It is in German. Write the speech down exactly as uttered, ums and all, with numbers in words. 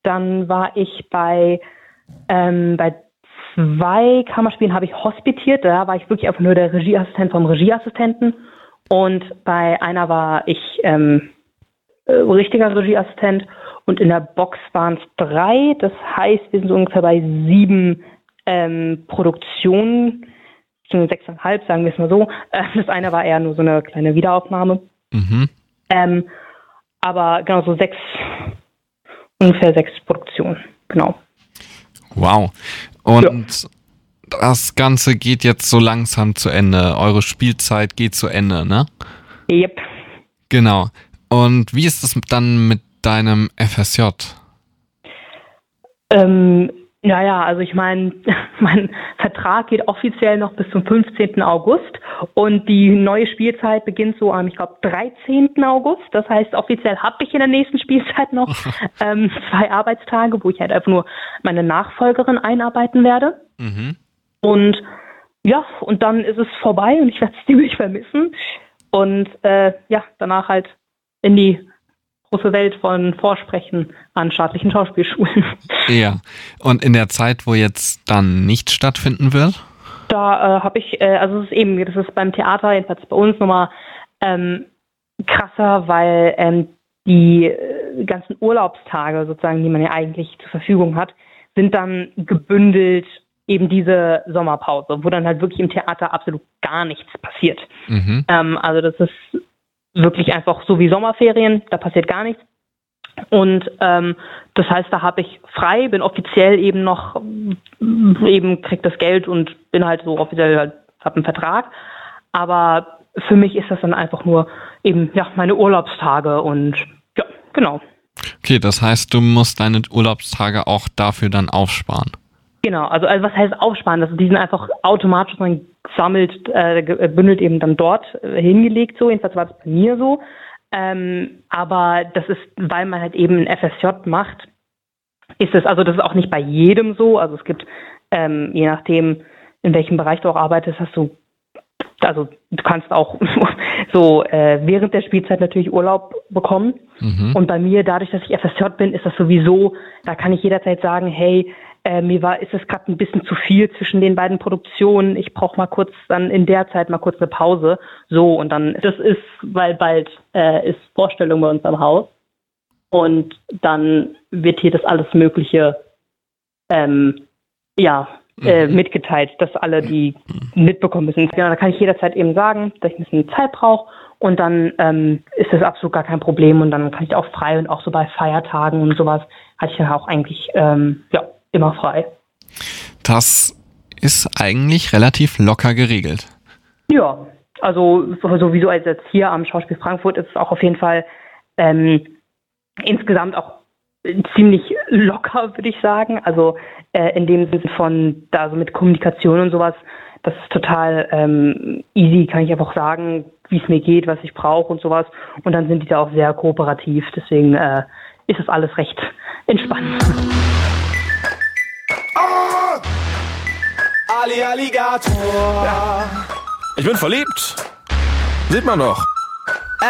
Dann war ich bei, ähm, bei zwei Kammerspielen habe ich hospitiert. Da war ich wirklich einfach nur der Regieassistent vom Regieassistenten. Und bei einer war ich ähm, äh, richtiger Regieassistent. Und in der Box waren es drei. Das heißt, wir sind so ungefähr bei sieben ähm, Produktionen. Sechseinhalb, sagen wir es mal so. Äh, das eine war eher nur so eine kleine Wiederaufnahme. Mhm. Ähm, aber genau so sechs, ungefähr sechs Produktionen, genau. Wow. Und ja. Das Ganze geht jetzt so langsam zu Ende. Eure Spielzeit geht zu Ende, ne? Yep. Genau. Und wie ist es dann mit deinem F S J? Ähm, naja, also ich meine, mein Vertrag geht offiziell noch bis zum fünfzehnten August und die neue Spielzeit beginnt so am, ich glaube, dreizehnten August. Das heißt, offiziell habe ich in der nächsten Spielzeit noch ähm, zwei Arbeitstage, wo ich halt einfach nur meine Nachfolgerin einarbeiten werde. Mhm. Und ja, und dann ist es vorbei und ich werde es ziemlich vermissen. Und äh, ja, danach halt in die große Welt von Vorsprechen an staatlichen Schauspielschulen. Ja, und in der Zeit, wo jetzt dann nicht stattfinden wird? Da äh, habe ich, äh, also es ist eben, das ist beim Theater, jedenfalls bei uns nochmal ähm, krasser, weil ähm, die äh, ganzen Urlaubstage sozusagen, die man ja eigentlich zur Verfügung hat, sind dann gebündelt eben diese Sommerpause, wo dann halt wirklich im Theater absolut gar nichts passiert. Mhm. Ähm, also das ist wirklich einfach so wie Sommerferien, da passiert gar nichts. Und ähm, das heißt, da habe ich frei, bin offiziell eben noch, eben krieg das Geld und bin halt so offiziell, halt, habe einen Vertrag. Aber für mich ist das dann einfach nur eben, ja, meine Urlaubstage und ja, genau. Okay, das heißt, du musst deine Urlaubstage auch dafür dann aufsparen. Genau, also, also was heißt aufsparen? Also die sind einfach automatisch gesammelt, äh, gebündelt eben dann dort äh, hingelegt, so, jedenfalls war das bei mir so. Ähm, aber das ist, weil man halt eben ein F S J macht, ist es, also das ist auch nicht bei jedem so. Also es gibt, ähm, je nachdem, in welchem Bereich du auch arbeitest, hast du, also du kannst auch so äh, während der Spielzeit natürlich Urlaub bekommen. Mhm. Und bei mir, dadurch, dass ich F S J bin, ist das sowieso, da kann ich jederzeit sagen, hey, Äh, mir war, ist es gerade ein bisschen zu viel zwischen den beiden Produktionen. Ich brauche mal kurz dann in der Zeit mal kurz eine Pause. So, und dann, das ist, weil bald äh, ist Vorstellung bei uns am Haus. Und dann wird hier das alles Mögliche ähm, ja, äh, mitgeteilt, dass alle die mitbekommen müssen. Ja, da kann ich jederzeit eben sagen, dass ich ein bisschen Zeit brauche. Und dann ähm, ist das absolut gar kein Problem. Und dann kann ich auch frei und auch so bei Feiertagen und sowas hatte ich dann auch eigentlich, ähm, ja, immer frei. Das ist eigentlich relativ locker geregelt. Ja, also sowieso als jetzt hier am Schauspiel Frankfurt ist es auch auf jeden Fall ähm, insgesamt auch ziemlich locker, würde ich sagen. Also äh, in dem Sinne von da so mit Kommunikation und sowas, das ist total ähm, easy, kann ich einfach sagen, wie es mir geht, was ich brauche und sowas. Und dann sind die da auch sehr kooperativ. Deswegen äh, ist das alles recht entspannt. Ali Alligator. Ja. Ich bin verliebt. Sieht man doch.